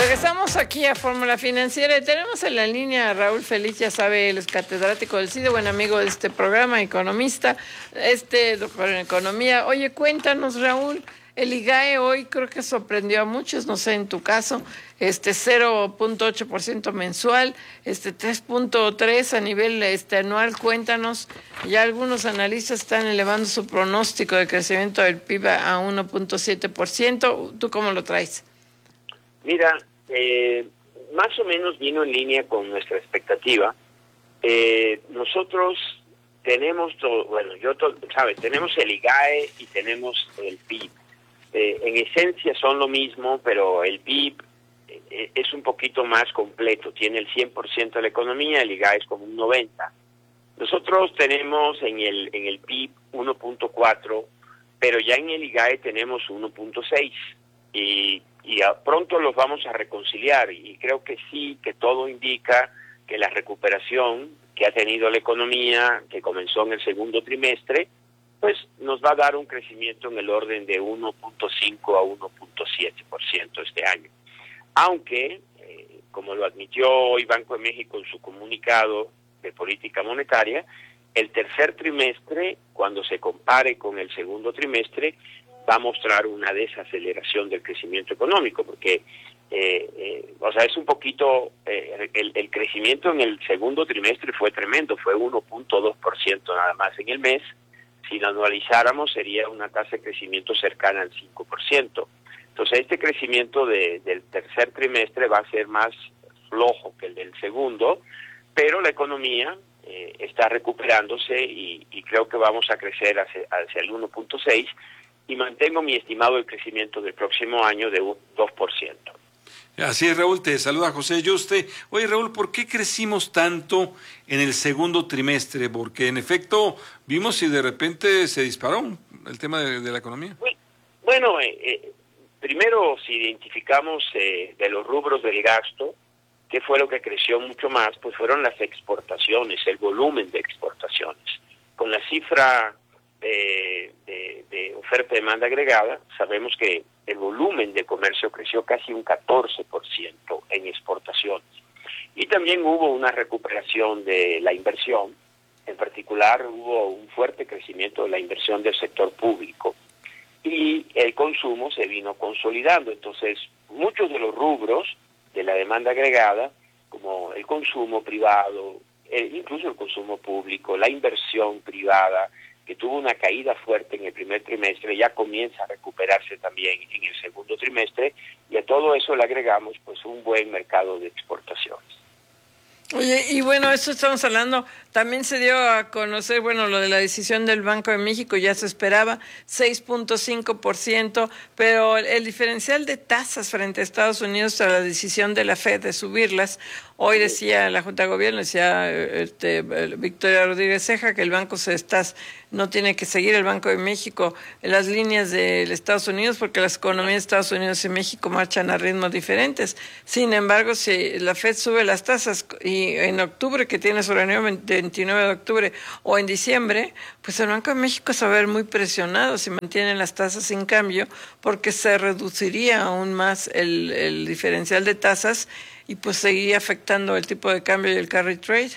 Regresamos aquí a Fórmula Financiera y tenemos en la línea a Raúl Feliz, ya sabe, él es catedrático del CIDE, buen amigo de este programa, economista, doctor en economía. Oye, cuéntanos, Raúl, el IGAE hoy creo que sorprendió a muchos, no sé, en tu caso, 0.8% mensual, 3.3 a nivel anual. Cuéntanos, ya algunos analistas están elevando su pronóstico de crecimiento del PIB a 1.7%. ¿Tú cómo lo traes? Mira, más o menos vino en línea con nuestra expectativa. Nosotros tenemos tenemos el IGAE y tenemos el PIB. En esencia son lo mismo, pero el PIB es un poquito más completo. Tiene el 100% de la economía, el IGAE es como un 90%. Nosotros tenemos en el PIB 1.4, pero ya en el IGAE tenemos 1.6 y pronto los vamos a reconciliar, y creo que sí, que todo indica que la recuperación que ha tenido la economía, que comenzó en el segundo trimestre, pues nos va a dar un crecimiento en el orden de 1.5 a 1.7% este año. Aunque, como lo admitió hoy Banco de México en su comunicado de política monetaria, el tercer trimestre, cuando se compare con el segundo trimestre, va a mostrar una desaceleración del crecimiento económico, porque es un poquito, el crecimiento en el segundo trimestre fue tremendo, fue 1.2% nada más en el mes. Si lo anualizáramos sería una tasa de crecimiento cercana al 5%. Entonces este crecimiento del tercer trimestre va a ser más flojo que el del segundo, pero la economía está recuperándose y creo que vamos a crecer hacia el 1.6%. Y mantengo mi estimado del crecimiento del próximo año de un 2%. Así es, Raúl, te saluda José Yuste. Oye, Raúl, ¿por qué crecimos tanto en el segundo trimestre? Porque en efecto vimos si de repente se disparó el tema de la economía. Bueno, primero si identificamos de los rubros del gasto, ¿qué fue lo que creció mucho más? Pues fueron las exportaciones, el volumen de exportaciones. Con la cifra de oferta y demanda agregada, sabemos que el volumen de comercio creció casi un 14% en exportaciones. Y también hubo una recuperación de la inversión, en particular hubo un fuerte crecimiento de la inversión del sector público y el consumo se vino consolidando. Entonces, muchos de los rubros de la demanda agregada, como el consumo privado, incluso el consumo público, la inversión privada, que tuvo una caída fuerte en el primer trimestre, ya comienza a recuperarse también en el segundo trimestre, y a todo eso le agregamos pues un buen mercado de exportaciones. Oye, y bueno, esto estamos hablando, también se dio a conocer, bueno, lo de la decisión del Banco de México, ya se esperaba 6.5%, pero el diferencial de tasas frente a Estados Unidos a la decisión de la Fed de subirlas, hoy decía la Junta de Gobierno, decía Victoria Rodríguez Ceja, que el banco no tiene que seguir el Banco de México las líneas de Estados Unidos porque las economías de Estados Unidos y México marchan a ritmos diferentes. Sin embargo, si la Fed sube las tasas y en octubre, que tiene su reunión 29 de octubre, o en diciembre, pues el Banco de México se va a ver muy presionado si mantienen las tasas sin cambio, porque se reduciría aún más el diferencial de tasas y pues seguiría afectando el tipo de cambio y el carry trade.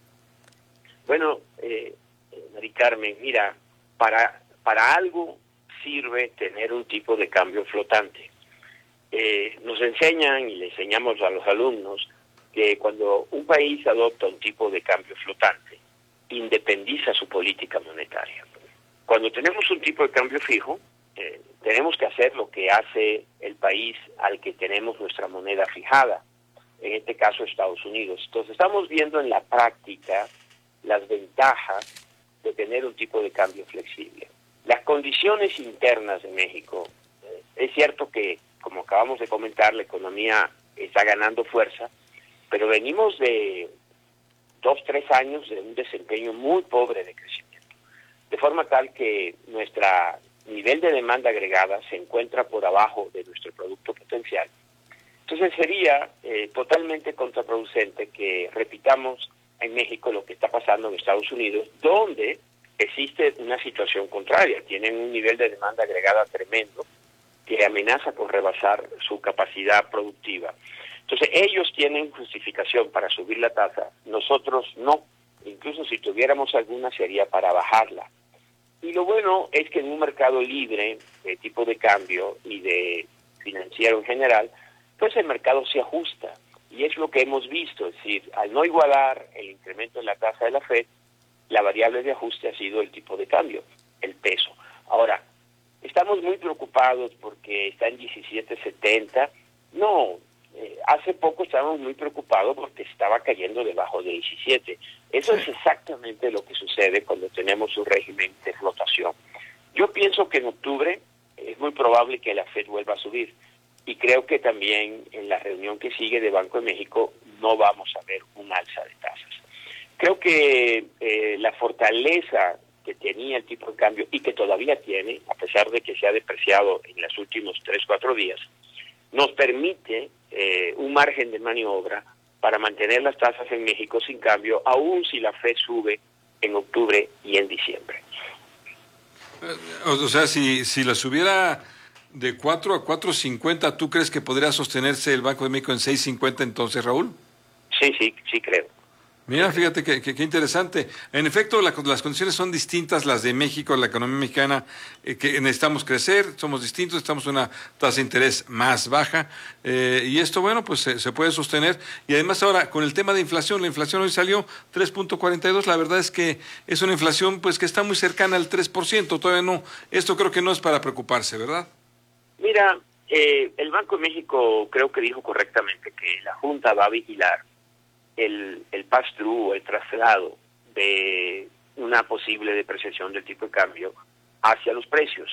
Bueno, Mari Carmen, mira, para algo sirve tener un tipo de cambio flotante. Nos enseñan y le enseñamos a los alumnos que cuando un país adopta un tipo de cambio flotante, independiza su política monetaria. Cuando tenemos un tipo de cambio fijo, tenemos que hacer lo que hace el país al que tenemos nuestra moneda fijada, en este caso Estados Unidos. Entonces estamos viendo en la práctica las ventajas de tener un tipo de cambio flexible. Las condiciones internas de México, es cierto que, como acabamos de comentar, la economía está ganando fuerza, pero venimos de 2-3 años de un desempeño muy pobre de crecimiento, de forma tal que nuestro nivel de demanda agregada se encuentra por abajo de nuestro producto potencial. Entonces sería totalmente contraproducente que repitamos en México lo que está pasando en Estados Unidos, donde existe una situación contraria. Tienen un nivel de demanda agregada tremendo que amenaza con rebasar su capacidad productiva. Entonces ellos tienen justificación para subir la tasa, nosotros no. Incluso si tuviéramos alguna sería para bajarla. Y lo bueno es que en un mercado libre de tipo de cambio y de financiero en general, pues el mercado se ajusta. Y es lo que hemos visto, es decir, al no igualar el incremento en la tasa de la Fed, la variable de ajuste ha sido el tipo de cambio, el peso. Ahora, estamos muy preocupados porque está en 17.70. No, hace poco estábamos muy preocupados porque estaba cayendo debajo de 17. Eso es exactamente lo que sucede cuando tenemos un régimen de flotación. Yo pienso que en octubre es muy probable que la Fed vuelva a subir. Y creo que también en la reunión que sigue de Banco de México no vamos a ver un alza de tasas. Creo que la fortaleza que tenía el tipo de cambio y que todavía tiene, a pesar de que se ha depreciado en los últimos 3-4 días, nos permite un margen de maniobra para mantener las tasas en México sin cambio, aun si la Fed sube en octubre y en diciembre. O sea, si la subiera de 4 a 4.50, ¿tú crees que podría sostenerse el Banco de México en 6.50 entonces, Raúl? Sí creo. Mira, fíjate qué interesante. En efecto, las condiciones son distintas, las de México, la economía mexicana, que necesitamos crecer, somos distintos, necesitamos una tasa de interés más baja, y esto, bueno, pues se puede sostener. Y además ahora, con el tema de inflación, la inflación hoy salió 3.42, la verdad es que es una inflación pues que está muy cercana al 3%, todavía no, esto creo que no es para preocuparse, ¿verdad? Mira, el Banco de México creo que dijo correctamente que la Junta va a vigilar el pass-through o el traslado de una posible depreciación del tipo de cambio hacia los precios.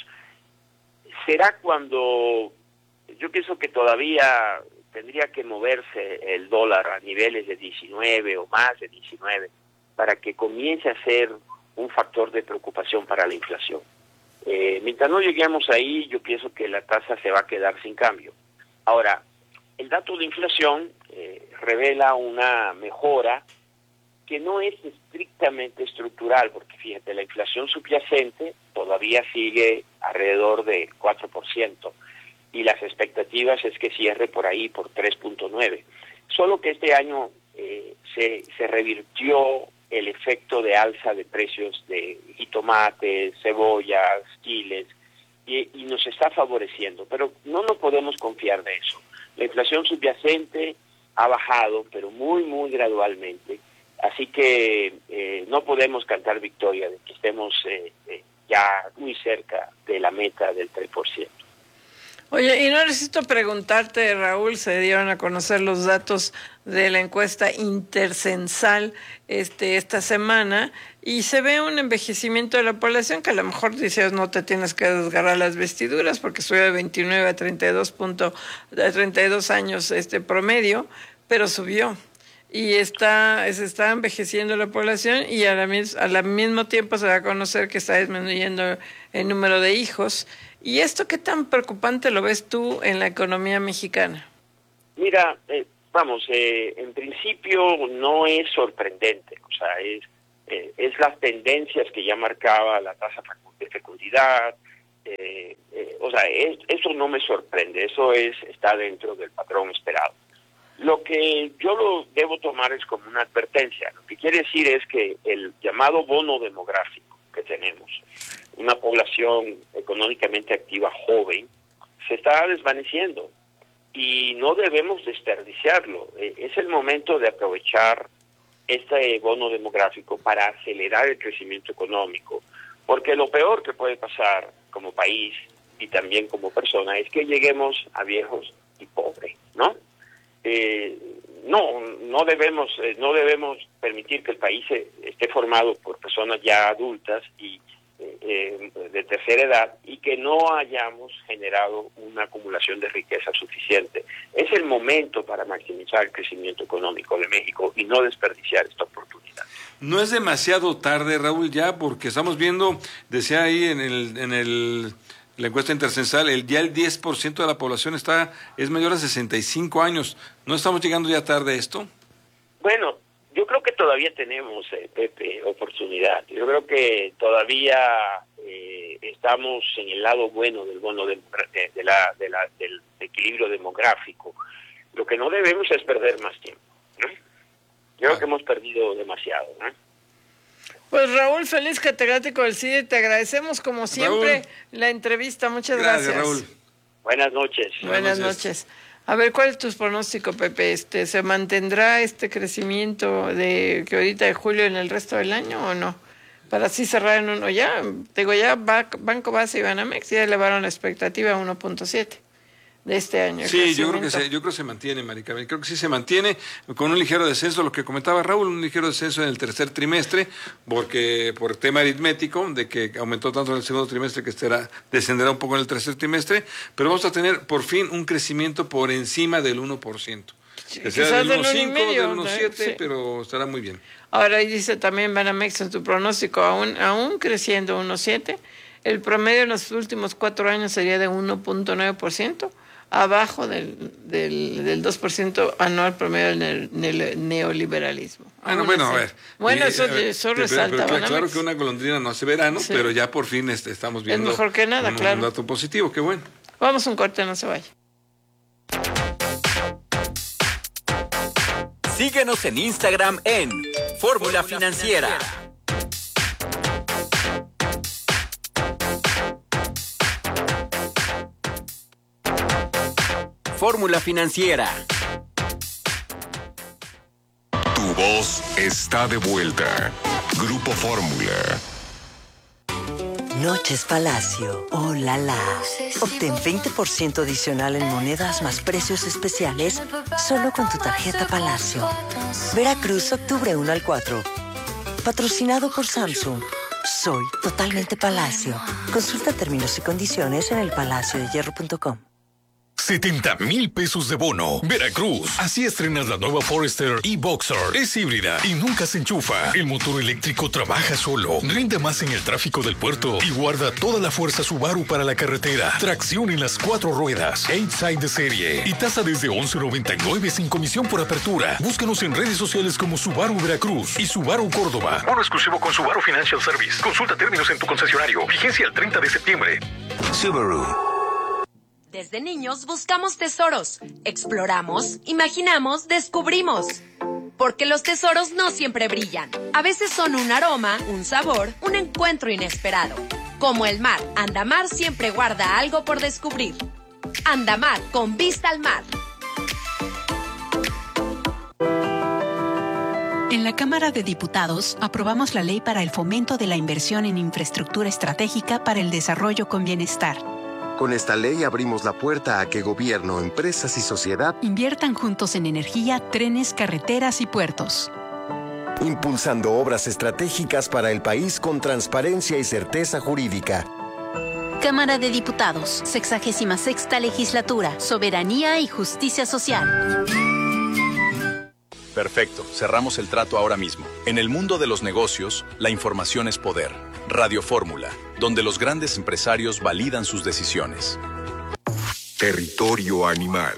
Será cuando yo pienso que todavía tendría que moverse el dólar a niveles de 19 o más de 19 para que comience a ser un factor de preocupación para la inflación. Mientras no lleguemos ahí, yo pienso que la tasa se va a quedar sin cambio. Ahora, el dato de inflación revela una mejora que no es estrictamente estructural, porque fíjate, la inflación subyacente todavía sigue alrededor del 4%, y las expectativas es que cierre por ahí, por 3.9. Solo que este año se revirtió el efecto de alza de precios de jitomates, cebollas, chiles, y nos está favoreciendo, pero no nos podemos confiar de eso. La inflación subyacente ha bajado, pero muy gradualmente, así que no podemos cantar victoria de que estemos ya muy cerca de la meta del 3%. Oye, y no necesito preguntarte, Raúl, se dieron a conocer los datos de la encuesta intercensal esta semana y se ve un envejecimiento de la población que a lo mejor dices no te tienes que desgarrar las vestiduras porque sube de 29 a 32 años promedio, pero subió. Y se está envejeciendo la población y al mismo tiempo se va a conocer que está disminuyendo el número de hijos. ¿Y esto qué tan preocupante lo ves tú en la economía mexicana? Mira, en principio no es sorprendente, o sea, es las tendencias que ya marcaba la tasa de fecundidad, eso no me sorprende, eso está dentro del patrón esperado. Lo que yo lo debo tomar es como una advertencia, lo que quiere decir es que el llamado bono demográfico que tenemos, una población económicamente activa joven, se está desvaneciendo y no debemos desperdiciarlo. Es el momento de aprovechar este bono demográfico para acelerar el crecimiento económico, porque lo peor que puede pasar como país y también como persona es que lleguemos a viejos y pobres, ¿no? No debemos permitir que el país esté formado por personas ya adultas y de tercera edad y que no hayamos generado una acumulación de riqueza suficiente. Es el momento para maximizar el crecimiento económico de México y no desperdiciar esta oportunidad. No es demasiado tarde, Raúl, ya, porque estamos viendo, decía ahí en la encuesta intercensal, ya el 10% de la población es mayor a 65 años. ¿No estamos llegando ya tarde a esto? Bueno, yo creo que todavía tenemos, Pepe, oportunidad. Yo creo que todavía estamos en el lado bueno del bono del equilibrio demográfico. Lo que no debemos es perder más tiempo, ¿no? Yo creo que hemos perdido demasiado, ¿no? Pues Raúl, feliz catedrático del CIDE, te agradecemos como siempre la entrevista, muchas gracias. Raúl. Buenas noches. Buenas noches. A ver, ¿cuál es tu pronóstico, Pepe? ¿Se mantendrá este crecimiento de que ahorita de julio en el resto del año o no? Para así cerrar en uno ya, digo ya Banco Base y Banamex ya elevaron la expectativa a 1.7 de este año. Sí, yo creo que se mantiene, Maricabel. Creo que sí se mantiene con un ligero descenso, lo que comentaba Raúl, un ligero descenso en el tercer trimestre, porque por tema aritmético, de que aumentó tanto en el segundo trimestre que descenderá un poco en el tercer trimestre, pero vamos a tener por fin un crecimiento por encima del 1%. Que sea del 1.5, del 1.7, sí, pero estará muy bien. Ahora ahí dice también Banamex en tu pronóstico, aún creciendo 1.7, el promedio en los últimos 4 años sería de 1.9%, abajo del 2% anual promedio del neoliberalismo. Bueno, a ver. Bueno, eso resalta. Pero claro que una golondrina no hace verano, sí, pero ya por fin estamos viendo es mejor que nada, claro. Un dato positivo, qué bueno. Vamos a un corte, no se vaya. Síguenos en Instagram en Fórmula Financiera. Fórmula Financiera. Tu voz está de vuelta. Grupo Fórmula. Noches Palacio. ¡Oh, la la! Obtén 20% adicional en monedas más precios especiales solo con tu tarjeta Palacio. Veracruz, octubre 1 al 4. Patrocinado por Samsung. Soy totalmente Palacio. Consulta términos y condiciones en elpalaciodehierro.com. 70,000 pesos de bono. Veracruz. Así estrenas la nueva Forester e-Boxer. Es híbrida y nunca se enchufa. El motor eléctrico trabaja solo. Rinde más en el tráfico del puerto y guarda toda la fuerza Subaru para la carretera. Tracción en las 4 ruedas. 8-side de serie. Y tasa desde $11.99 sin comisión por apertura. Búscanos en redes sociales como Subaru Veracruz y Subaru Córdoba. Bono exclusivo con Subaru Financial Service. Consulta términos en tu concesionario. Vigencia el 30 de septiembre. Subaru. Desde niños buscamos tesoros, exploramos, imaginamos, descubrimos. Porque los tesoros no siempre brillan. A veces son un aroma, un sabor, un encuentro inesperado. Como el mar, Andamar siempre guarda algo por descubrir. Andamar, con vista al mar. En la Cámara de Diputados aprobamos la ley para el fomento de la inversión en infraestructura estratégica para el desarrollo con bienestar. Con esta ley abrimos la puerta a que gobierno, empresas y sociedad inviertan juntos en energía, trenes, carreteras y puertos. Impulsando obras estratégicas para el país con transparencia y certeza jurídica. Cámara de Diputados, 66ª Legislatura, Soberanía y Justicia Social. Perfecto, cerramos el trato ahora mismo. En el mundo de los negocios, la información es poder. Radio Fórmula, donde los grandes empresarios validan sus decisiones. Territorio animal.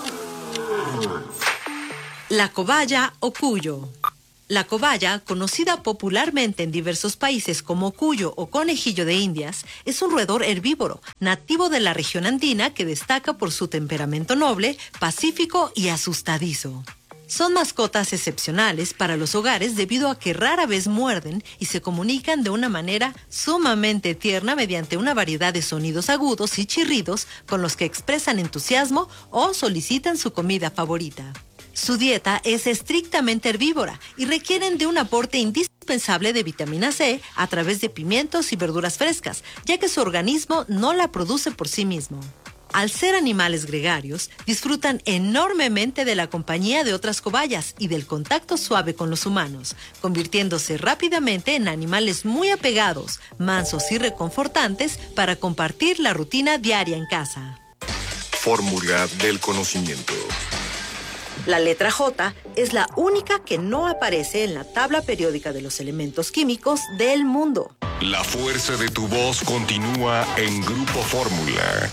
La cobaya o cuyo. La cobaya, conocida popularmente en diversos países como cuyo o conejillo de Indias, es un roedor herbívoro, nativo de la región andina que destaca por su temperamento noble, pacífico y asustadizo. Son mascotas excepcionales para los hogares debido a que rara vez muerden y se comunican de una manera sumamente tierna mediante una variedad de sonidos agudos y chirridos con los que expresan entusiasmo o solicitan su comida favorita. Su dieta es estrictamente herbívora y requieren de un aporte indispensable de vitamina C a través de pimientos y verduras frescas, ya que su organismo no la produce por sí mismo. Al ser animales gregarios, disfrutan enormemente de la compañía de otras cobayas y del contacto suave con los humanos, convirtiéndose rápidamente en animales muy apegados, mansos y reconfortantes para compartir la rutina diaria en casa. Fórmula del conocimiento. La letra J es la única que no aparece en la tabla periódica de los elementos químicos del mundo. La fuerza de tu voz continúa en Grupo Fórmula.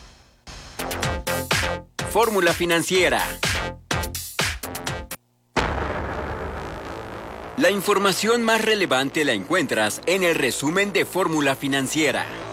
Fórmula Financiera. La información más relevante la encuentras en el resumen de Fórmula Financiera.